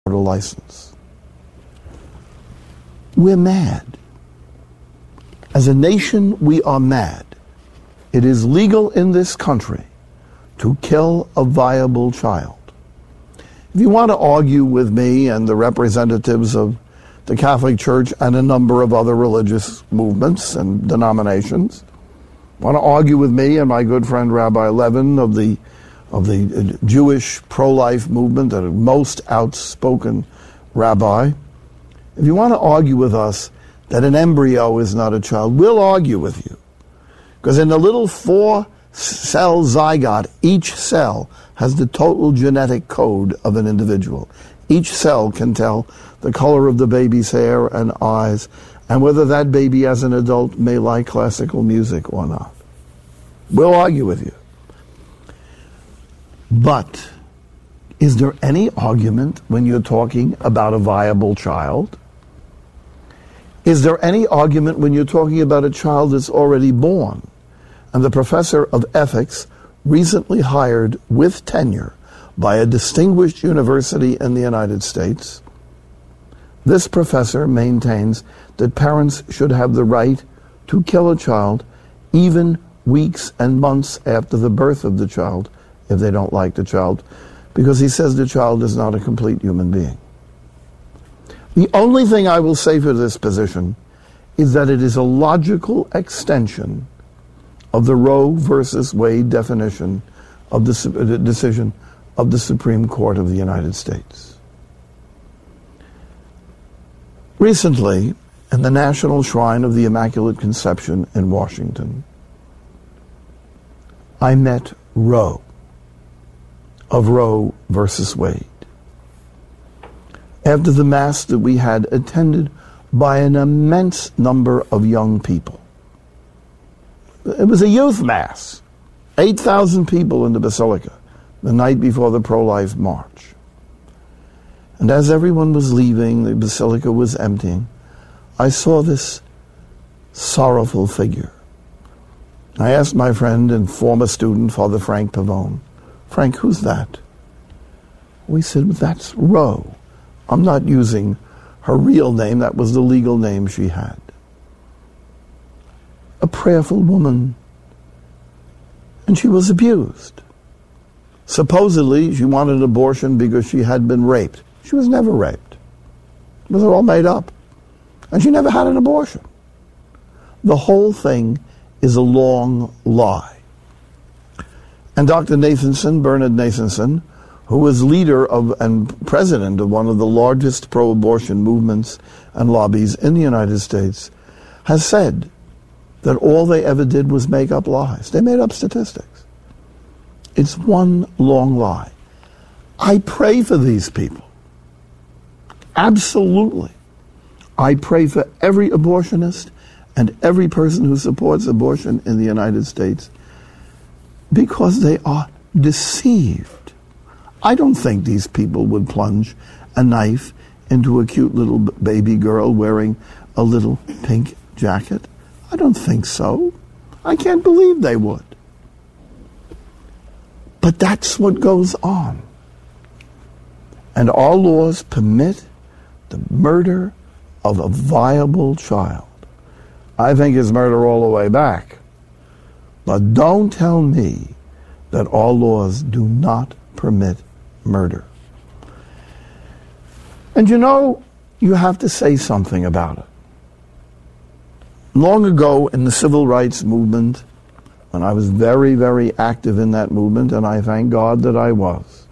license. We're mad. As a nation, we are mad. It is legal in this country to kill a viable child. If you want to argue with me and the representatives of the Catholic Church and a number of other religious movements and denominations, want to argue with me and my good friend Rabbi Levin of the Jewish pro-life movement, the most outspoken rabbi, if you want to argue with us that an embryo is not a child, we'll argue with you. Because in the little 4-cell zygote, each cell has the total genetic code of an individual. Each cell can tell the color of the baby's hair and eyes, and whether that baby as an adult may like classical music or not. We'll argue with you. But is there any argument when you're talking about a viable child? Is there any argument when you're talking about a child that's already born? And the professor of ethics, recently hired with tenure by a distinguished university in the United States, this professor maintains that parents should have the right to kill a child even weeks and months after the birth of the child if they don't like the child, because he says the child is not a complete human being. The only thing I will say for this position is that it is a logical extension of the Roe versus Wade definition of the decision of the Supreme Court of the United States. Recently, in the National Shrine of the Immaculate Conception in Washington, I met Roe of Roe versus Wade. After the Mass that we had attended by an immense number of young people. It was a youth Mass. 8,000 people in the Basilica the night before the pro-life march. And as everyone was leaving, the Basilica was emptying, I saw this sorrowful figure. I asked my friend and former student, Father Frank Pavone, Frank, who's that? We said, that's Roe. I'm not using her real name. That was the legal name she had. A prayerful woman. And she was abused. Supposedly, she wanted an abortion because she had been raped. She was never raped. It was all made up. And she never had an abortion. The whole thing is a long lie. And Dr. Nathanson, Bernard Nathanson, who was leader of and president of one of the largest pro-abortion movements and lobbies in the United States, has said that all they ever did was make up lies. They made up statistics. It's one long lie. I pray for these people. Absolutely. I pray for every abortionist and every person who supports abortion in the United States, because they are deceived. I don't think these people would plunge a knife into a cute little baby girl wearing a little pink jacket. I don't think so. I can't believe they would. But that's what goes on. And our laws permit the murder of a viable child. I think it's murder all the way back. But don't tell me that our laws do not permit murder. And you know, you have to say something about it. Long ago in the civil rights movement, when I was very, very active in that movement, and I thank God that I was,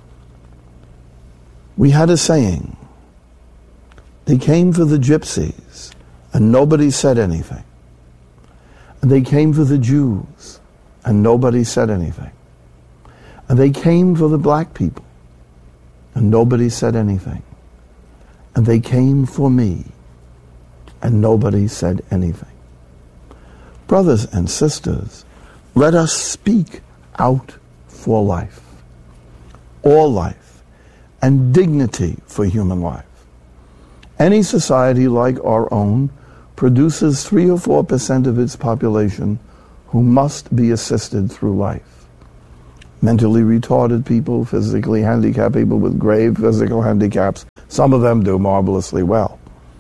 we had a saying. They came for the gypsies, and nobody said anything. And they came for the Jews, and nobody said anything. And they came for the black people, and nobody said anything. And they came for me, and nobody said anything. Brothers and sisters, let us speak out for life, all life, and dignity for human life. Any society like our own produces 3 or 4% of its population who must be assisted through life. mentally retarded people, physically handicapped people with grave physical handicaps. Some of them do marvelously well.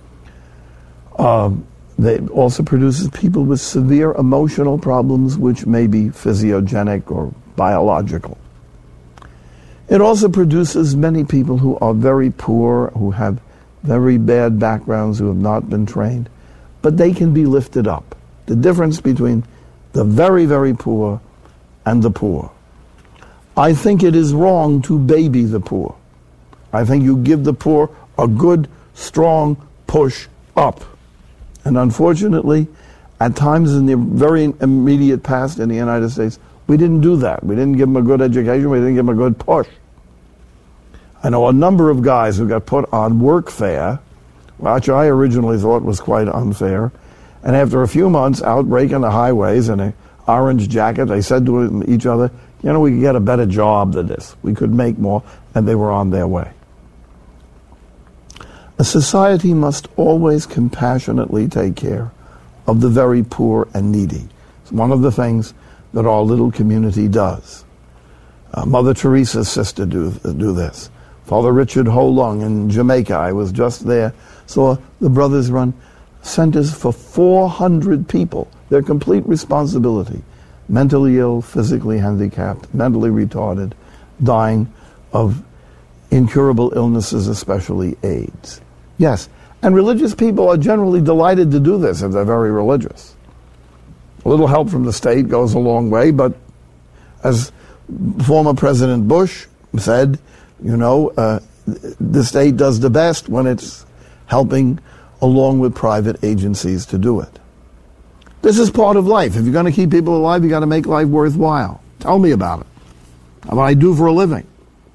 It also produces people with severe emotional problems, which may be physiogenic or biological. It also produces many people who are very poor, who have very bad backgrounds, who have not been trained, but they can be lifted up. The difference between the very, very poor and the poor. I think it is wrong to baby the poor. I think you give the poor a good, strong push up. And unfortunately, at times in the very immediate past in the United States, we didn't do that. We didn't give them a good education. We didn't give them a good push. I know a number of guys who got put on workfare, which I originally thought was quite unfair. And after a few months out breaking the highways in an orange jacket, they said to each other, you know, we could get a better job than this. We could make more, and they were on their way. A society must always compassionately take care of the very poor and needy. It's one of the things that our little community does. Mother Teresa's sister do this. Father Richard Ho Lung in Jamaica, I was just there, saw the brothers run centers for 400 people. Their complete responsibility. Mentally ill, physically handicapped, mentally retarded, dying of incurable illnesses, especially AIDS. Yes, and religious people are generally delighted to do this if they're very religious. A little help from the state goes a long way, but as former President Bush said, you know, the state does the best when it's helping along with private agencies to do it. This is part of life. If you're going to keep people alive, you've got to make life worthwhile. Tell me about it. What I do for a living.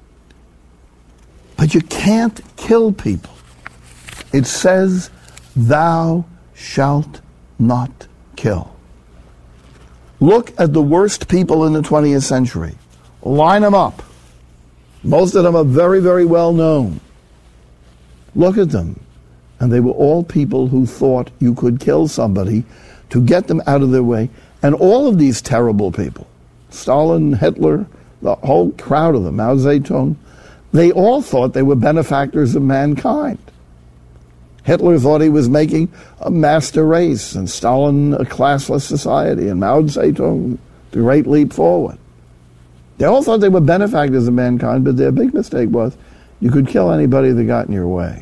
But you can't kill people. It says, thou shalt not kill. Look at the worst people in the 20th century. Line them up. Most of them are very, very well known. Look at them. And they were all people who thought you could kill somebody to get them out of their way. And all of these terrible people, Stalin, Hitler, the whole crowd of them, Mao Zedong, they all thought they were benefactors of mankind. Hitler thought he was making a master race, and Stalin a classless society, and Mao Zedong the great leap forward. They all thought they were benefactors of mankind, but their big mistake was you could kill anybody that got in your way.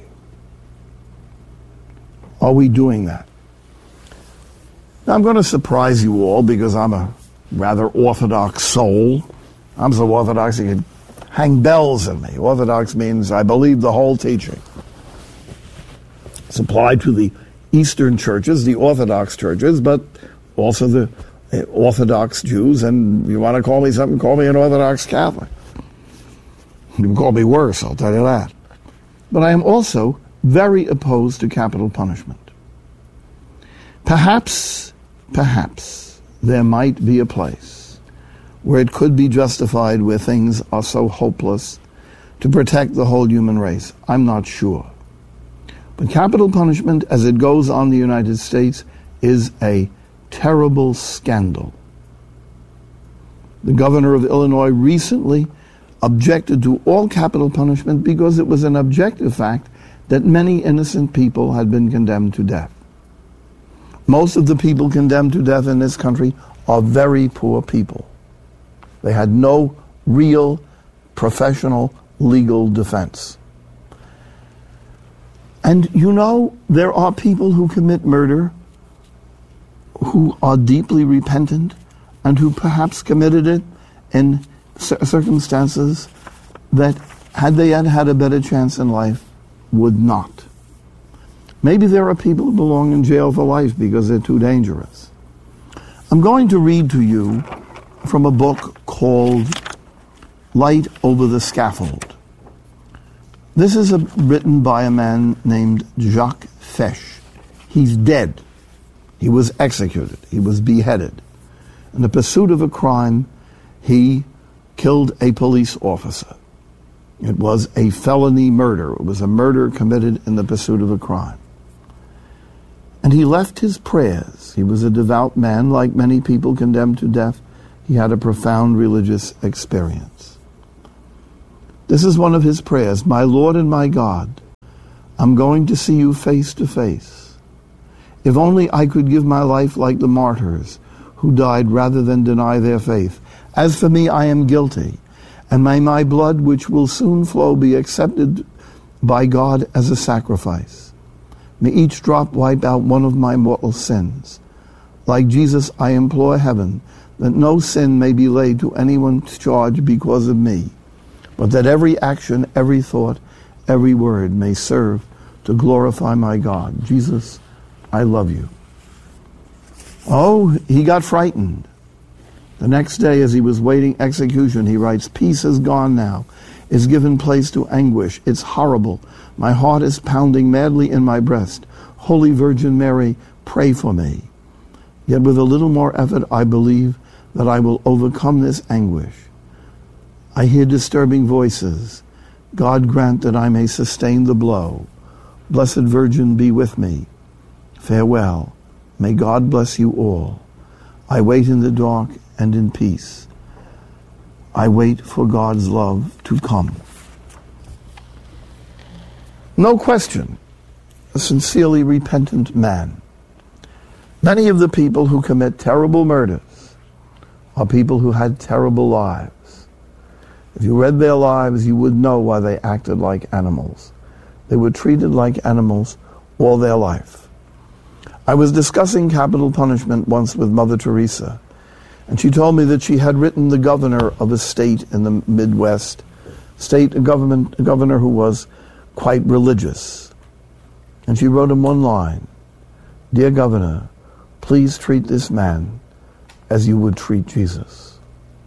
Are we doing that? Now, I'm going to surprise you all because I'm a rather orthodox soul. I'm so orthodox you could hang bells in me. Orthodox means I believe the whole teaching. It's applied to the Eastern churches, the Orthodox churches, but also the Orthodox Jews, and you want to call me something, call me an Orthodox Catholic. You can call me worse, I'll tell you that. But I am also very opposed to capital punishment. Perhaps there might be a place where it could be justified where things are so hopeless to protect the whole human race. I'm not sure. But capital punishment, as it goes on in the United States, is a terrible scandal. The governor of Illinois recently objected to all capital punishment because it was an objective fact that many innocent people had been condemned to death. Most of the people condemned to death in this country are very poor people. They had no real professional legal defense. And you know, there are people who commit murder who are deeply repentant and who perhaps committed it in circumstances that, had they had a better chance in life, would not. Maybe there are people who belong in jail for life because they're too dangerous. I'm going to read to you from a book called Light Over the Scaffold. This is written by a man named Jacques Fesch. He's dead. He was executed. He was beheaded. In the pursuit of a crime, he killed a police officer. It was a felony murder. It was a murder committed in the pursuit of a crime. And he left his prayers. He was a devout man, like many people condemned to death. he had a profound religious experience. This is one of his prayers. My Lord and my God, I'm going to see you face to face. If only I could give my life like the martyrs who died rather than deny their faith. As for me, I am guilty, and may my blood, which will soon flow, be accepted by God as a sacrifice. May each drop wipe out one of my mortal sins. Like Jesus, I implore heaven that no sin may be laid to anyone's charge because of me, but that every action, every thought, every word may serve to glorify my God. Jesus, I love you. Oh, he got frightened. The next day, as he was waiting execution, he writes, peace is gone now. It's given place to anguish. It's horrible. My heart is pounding madly in my breast. Holy Virgin Mary, pray for me. Yet with a little more effort, I believe that I will overcome this anguish. I hear disturbing voices. God grant that I may sustain the blow. Blessed Virgin, be with me. Farewell. May God bless you all. I wait in the dark and in peace. I wait for God's love to come. No question, a sincerely repentant man. Many of the people who commit terrible murders are people who had terrible lives. If you read their lives, you would know why they acted like animals. They were treated like animals all their life. I was discussing capital punishment once with Mother Teresa, and she told me that she had written the governor of a state in the Midwest, a governor who was quite religious. And she wrote him one line, Dear Governor, please treat this man as you would treat Jesus.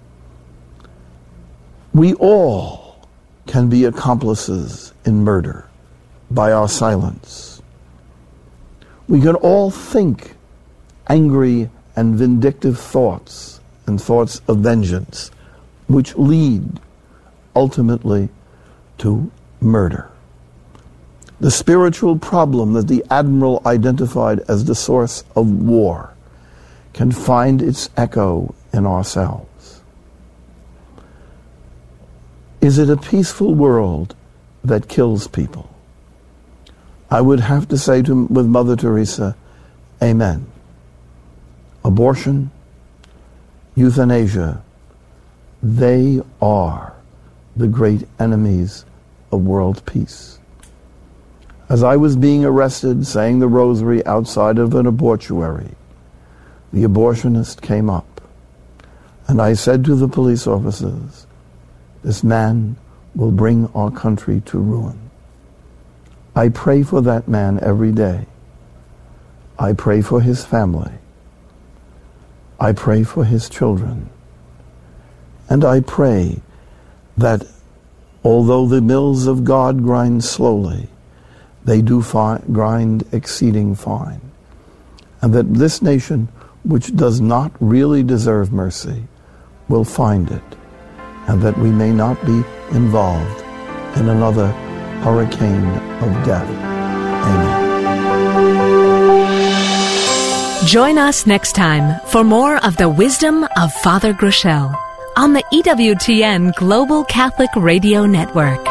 We all can be accomplices in murder by our silence. We can all think angry and vindictive thoughts and thoughts of vengeance, which lead ultimately to murder. The spiritual problem that the admiral identified as the source of war can find its echo in ourselves. Is it a peaceful world that kills people? I would have to say with Mother Teresa, Amen. Abortion, euthanasia, they are the great enemies of world peace. As I was being arrested saying the rosary outside of an abortuary, the abortionist came up, and I said to the police officers, this man will bring our country to ruin. I pray for that man every day. I pray for his family. I pray for his children. And I pray that although the mills of God grind slowly, they do grind exceeding fine. And that this nation, which does not really deserve mercy, will find it. And that we may not be involved in another hurricane of death. Amen. Join us next time for more of the wisdom of Father Groeschel on the EWTN Global Catholic Radio Network.